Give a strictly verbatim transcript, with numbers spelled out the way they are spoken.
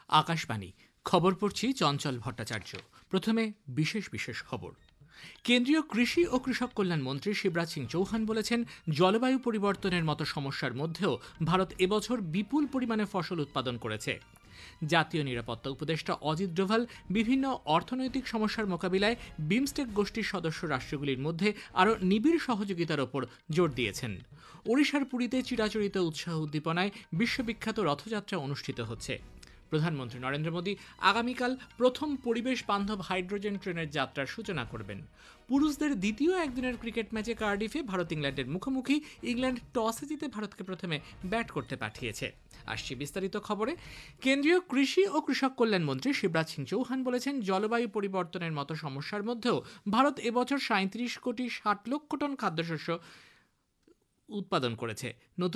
আকাশবাণী খবর পড়ছি চঞ্চল ভট্টাচার্য। প্রথমে বিশেষ বিশেষ খবর। কেন্দ্রীয় কৃষি ও কৃষক কল্যাণ মন্ত্রী শিবরাজ সিং চৌহান বলেছেন, জলবায়ু পরিবর্তনের মতো সমস্যার মধ্যেও ভারত এবছর বিপুল পরিমাণে ফসল উৎপাদন করেছে। জাতীয় নিরাপত্তা উপদেষ্টা অজিত ডোভাল বিভিন্ন অর্থনৈতিক সমস্যার মোকাবিলায় বিমস্টেক গোষ্ঠীর সদস্য রাষ্ট্রগুলির মধ্যে আরও নিবিড় সহযোগিতার ওপর জোর দিয়েছেন। ওড়িশার পুরীতে চিরাচরিত উৎসাহ উদ্দীপনায় বিশ্ববিখ্যাত রথযাত্রা অনুষ্ঠিত হচ্ছে। প্রধানমন্ত্রী নরেন্দ্র মোদী আগামীকাল প্রথম পরিবেশ বান্ধব হাইড্রোজেন ট্রেনের যাত্রার সূচনা করবেন। পুরুষদের দ্বিতীয় একদিনের ক্রিকেট ম্যাচে কার্ডিফে ভারত ইংল্যান্ডের মুখোমুখি। ইংল্যান্ড টসে জিতে ভারতকে প্রথমে ব্যাট করতে পাঠিয়েছে। আসছে বিস্তারিত খবরে। কেন্দ্রীয় কৃষি ও কৃষক কল্যাণ মন্ত্রী শিবরাজ সিং চৌহান বলেছেন, জলবায়ু পরিবর্তনের মতো সমস্যার মধ্যেও ভারত এবছর সাঁত্রিশ কোটি ষাট লক্ষ টন খাদ্যশস্য উৎপাদন করেছে। নতুন